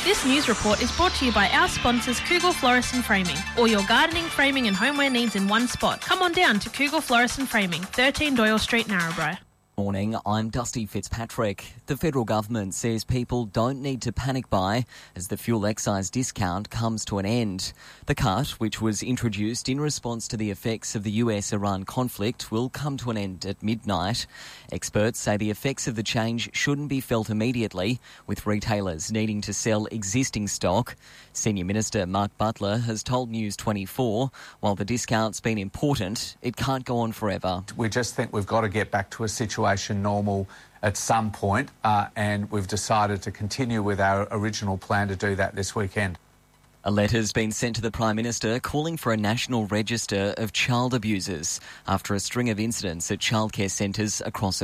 This news report is brought to you by our sponsors Kugel Florist and Framing. All your gardening, framing and homeware needs in one spot. Come on down to Kugel Florist and Framing, 13 Doyle Street, Narrabri. Morning, I'm Dusty Fitzpatrick. The federal government says people don't need to panic buy as the fuel excise discount comes to an end. The cut, which was introduced in response to the effects of the US-Iran conflict, will come to an end at midnight. Experts say the effects of the change shouldn't be felt immediately, with retailers needing to sell existing stock. Senior Minister Mark Butler has told News 24, while the discount's been important, it can't go on forever. We just think we've got to get back to a situation normal at some point, and we've decided to continue with our original plan to do that this weekend. A letter's been sent to the Prime Minister calling for a national register of child abusers after a string of incidents at childcare centres across